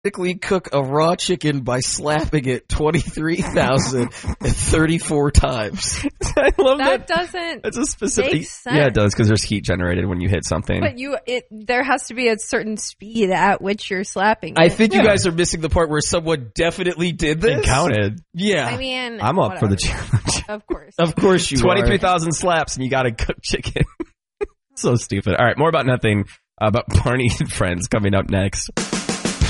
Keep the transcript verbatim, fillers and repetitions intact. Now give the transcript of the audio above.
Typically cook a raw chicken by slapping it twenty-three thousand thirty-four times. I love That that. doesn't It's a specific. make sense. Yeah, it does because there's heat generated when you hit something. But you, it there has to be a certain speed at which you're slapping. I it. think Yeah. you guys are missing the part where someone definitely did this. and counted. Yeah. I mean, I'm up for the whatever. challenge. Of course. of course you Twenty-three are. thousand slaps and you got to cook chicken. So stupid. All right, more about nothing. Uh, about Barney and Friends coming up next.